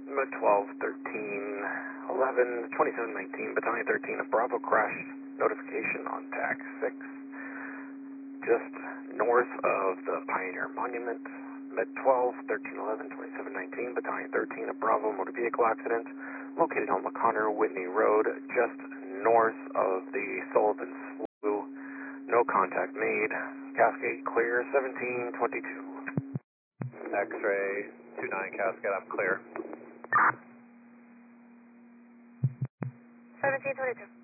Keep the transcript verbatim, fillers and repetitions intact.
Mid twelve, thirteen, eleven, twenty-seven nineteen, Battalion thirteen, a Bravo crash notification on T A C six, just north of the Pioneer Monument. Mid twelve, thirteen, eleven, twenty-seven nineteen, Battalion thirteen, a Bravo motor vehicle accident located on McConnor Whitney Road, just north of the Sullivan Slough. No contact made. Cascade clear, seventeen twenty-two. X-ray two nine Cascade, I'm clear. seventeen twenty-two.